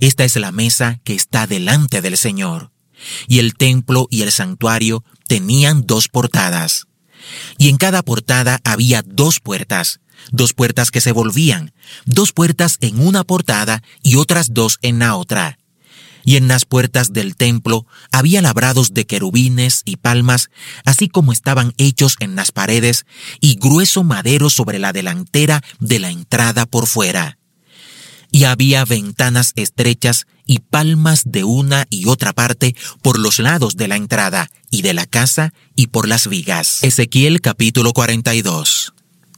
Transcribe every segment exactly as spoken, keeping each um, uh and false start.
Esta es la mesa que está delante del Señor. Y el templo y el santuario tenían dos portadas. Y en cada portada había dos puertas, dos puertas que se volvían, dos puertas en una portada y otras dos en la otra. Y en las puertas del templo había labrados de querubines y palmas, así como estaban hechos en las paredes, y grueso madero sobre la delantera de la entrada por fuera. Y había ventanas estrechas y palmas de una y otra parte por los lados de la entrada y de la casa y por las vigas. Ezequiel capítulo cuarenta y dos.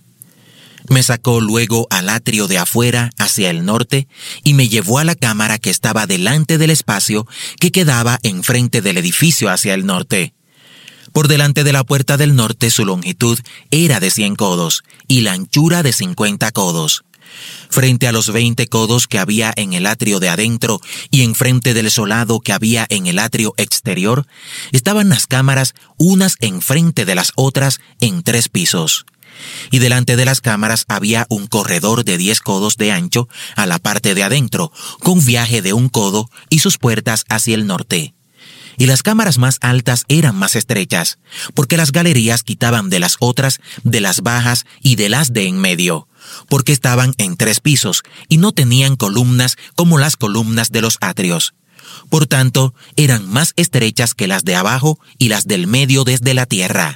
Me sacó luego al atrio de afuera hacia el norte y me llevó a la cámara que estaba delante del espacio que quedaba enfrente del edificio hacia el norte. Por delante de la puerta del norte su longitud era de cien codos y la anchura de cincuenta codos. Frente a los veinte codos que había en el atrio de adentro y enfrente del solado que había en el atrio exterior, estaban las cámaras unas enfrente de las otras en tres pisos. Y delante de las cámaras había un corredor de diez codos de ancho a la parte de adentro, con viaje de un codo y sus puertas hacia el norte. Y las cámaras más altas eran más estrechas, porque las galerías quitaban de las otras, de las bajas y de las de en medio, porque estaban en tres pisos y no tenían columnas como las columnas de los atrios. Por tanto, eran más estrechas que las de abajo y las del medio desde la tierra.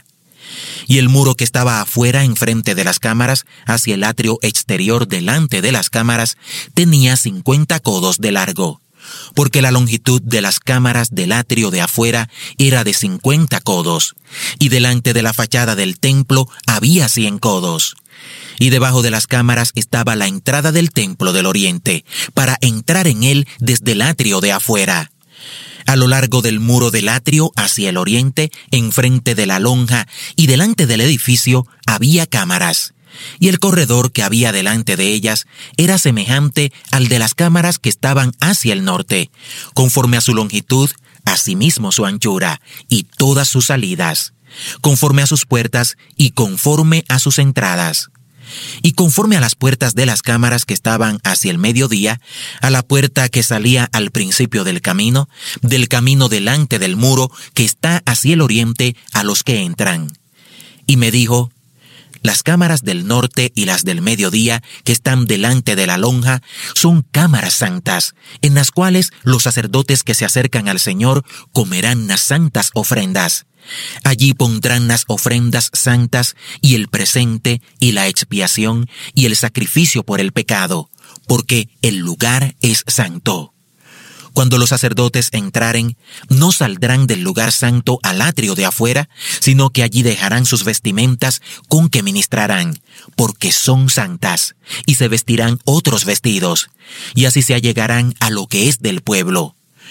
Y el muro que estaba afuera enfrente de las cámaras, hacia el atrio exterior delante de las cámaras, tenía cincuenta codos de largo, porque la longitud de las cámaras del atrio de afuera era de cincuenta codos, y delante de la fachada del templo había cien codos. Y debajo de las cámaras estaba la entrada del templo del oriente, para entrar en él desde el atrio de afuera. A lo largo del muro del atrio hacia el oriente, enfrente de la lonja y delante del edificio, había cámaras. Y el corredor que había delante de ellas era semejante al de las cámaras que estaban hacia el norte, conforme a su longitud, asimismo su anchura, y todas sus salidas, conforme a sus puertas y conforme a sus entradas. Y conforme a las puertas de las cámaras que estaban hacia el mediodía, a la puerta que salía al principio del camino, del camino delante del muro que está hacia el oriente a los que entran. Y me dijo: las cámaras del norte y las del mediodía que están delante de la lonja son cámaras santas, en las cuales los sacerdotes que se acercan al Señor comerán las santas ofrendas. Allí pondrán las ofrendas santas y el presente y la expiación y el sacrificio por el pecado, porque el lugar es santo. Cuando los sacerdotes entraren, no saldrán del lugar santo al atrio de afuera, sino que allí dejarán sus vestimentas con que ministrarán, porque son santas, y se vestirán otros vestidos, y así se allegarán a lo que es del pueblo.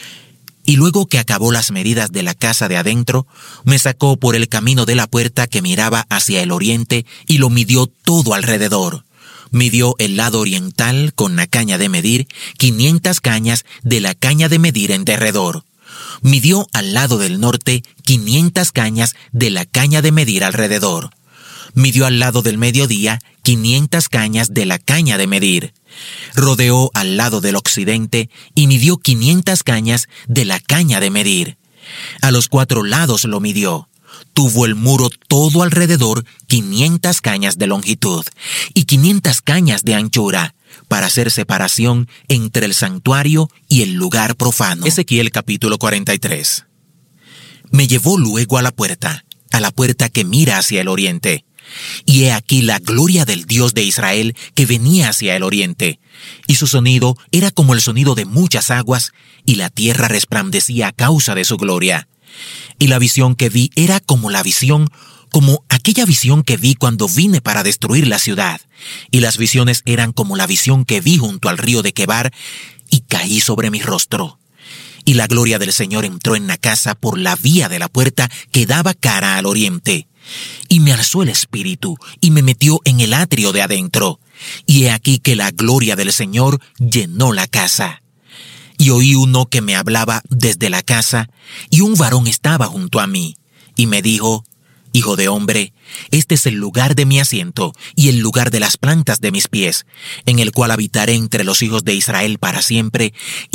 Y luego que acabó las medidas de la casa de adentro, me sacó por el camino de la puerta que miraba hacia el oriente y lo midió todo alrededor. Midió el lado oriental con la caña de medir, quinientas cañas de la caña de medir en derredor. Midió al lado del norte quinientas cañas de la caña de medir alrededor. Midió al lado del mediodía quinientas cañas de la caña de medir. Rodeó al lado del occidente y midió quinientas cañas de la caña de medir. A los cuatro lados lo midió. Tuvo el muro todo alrededor quinientas cañas de longitud y quinientas cañas de anchura, para hacer separación entre el santuario y el lugar profano. Ezequiel capítulo cuarenta y tres. Me llevó luego a la puerta, a la puerta que mira hacia el oriente. Y he aquí la gloria del Dios de Israel que venía hacia el oriente, y su sonido era como el sonido de muchas aguas, y la tierra resplandecía a causa de su gloria. Y la visión que vi era como la visión, como aquella visión que vi cuando vine para destruir la ciudad, y las visiones eran como la visión que vi junto al río de Quebar, y caí sobre mi rostro. Y la gloria del Señor entró en la casa por la vía de la puerta que daba cara al oriente. Y me alzó el espíritu, y me metió en el atrio de adentro. Y he aquí que la gloria del Señor llenó la casa. Y oí uno que me hablaba desde la casa, y un varón estaba junto a mí. Y me dijo: Hijo de hombre, este es el lugar de mi asiento, y el lugar de las plantas de mis pies, en el cual habitaré entre los hijos de Israel para siempre,